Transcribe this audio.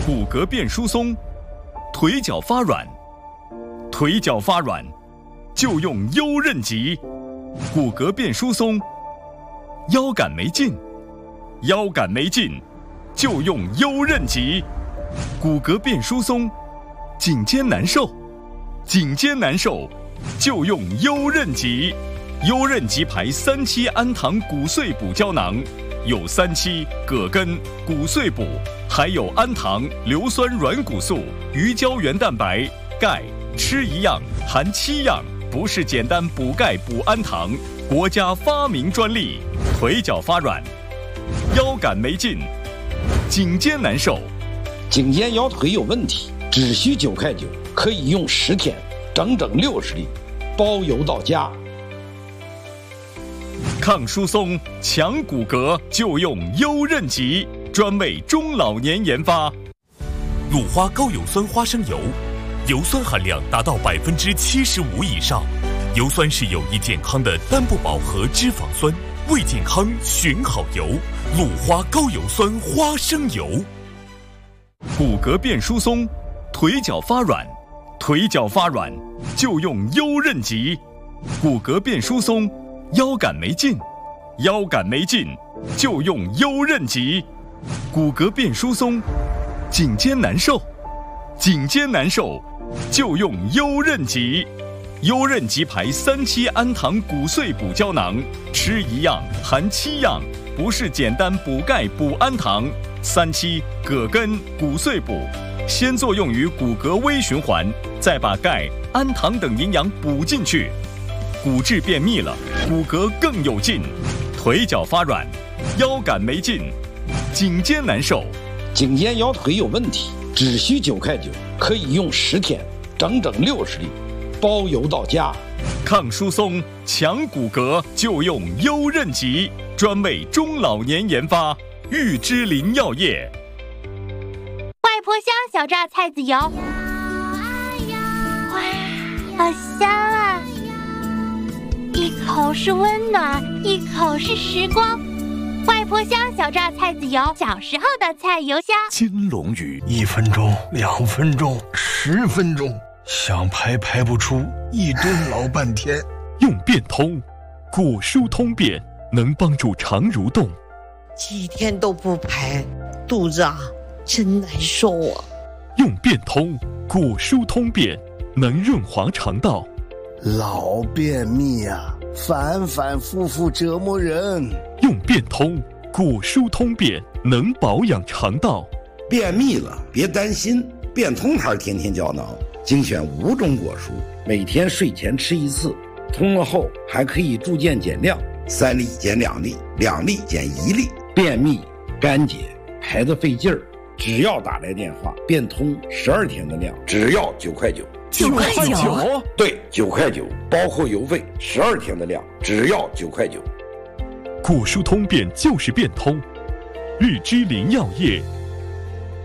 骨骼变疏松，腿脚发软，腿脚发软就用优韧极；骨骼变疏松，腰杆没劲，腰杆没劲就用优韧极；骨骼变疏松，颈肩难受，颈肩难受就用优韧极。优韧极牌3期氨糖骨碎补胶囊，有3期、葛根、骨碎补，还有氨糖、硫酸软骨素、鱼胶原蛋白、钙，吃一样含7样，不是简单补钙补氨糖，国家发明专利。腿脚发软，腰杆没劲，颈肩难受， 颈肩腰腿有问题，只需9块9，可以用10天，整整60粒，包邮到家。 抗疏松、强骨骼就用优韧极，专为中老年研发。 鲁花高有酸花生油，油酸含量达到75%以上。油酸是有益健康的单不饱和脂肪酸，为健康选好油。鲁花高有酸花生油。 骨骼变疏松，腿脚发软，腿脚发软就用优韧极。骨骼变疏松，腰杆没劲，腰杆没劲就用优韧极；骨骼变疏松，颈肩难受，颈肩难受就用优韧极。优韧极牌3期氨糖骨碎补胶囊，吃一样含7样，不是简单补钙补氨糖。3期、葛根、骨碎补，先作用于骨骼微循环，再把钙、氨糖等营养补进去。骨质变密了，骨骼更有劲，腿脚发软，腰杆没劲，颈肩难受， 颈肩腰腿有问题，只需9块9，可以用10天，整整60粒，包邮到家。 抗疏松、强骨骼就用优韧极，专为中老年研发。玉芝林药业。 外婆香小榨菜籽油，哇，好香啊！一口是温暖，一口是时光。外婆香小榨菜籽油，小时候的菜油香。 金龙鱼，1分钟、2分钟、10分钟，想排排不出，一顿老半天。 用变通，骨疏通便，能帮助肠蠕动。 几天都不排，肚子啊真难受啊。 用变通，骨疏通便，能润滑肠道。 老便秘啊，反反复复折磨人。 用变通，骨疏通便，能保养肠道。 便秘了别担心，变通牌天天胶囊精选5种果蔬，每天睡前吃1次，通了后还可以逐渐减量，3粒减2粒，2粒减1粒。便秘、干结、排得费劲儿，只要打来电话，变通12天的量，只要9块9。 9块9？ 对，9块9，包括邮费，12天的量，只要9块9。 骨疏通便就是变通。玉芝林药业